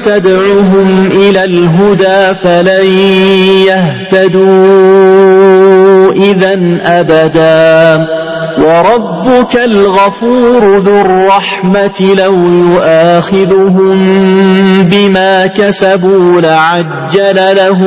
تدعهم إلى الهدى فلن يهتدوا إذن أبدا وربك الغفور ذو الرحمة لو يؤاخذهم بما كسبوا لعجل لهم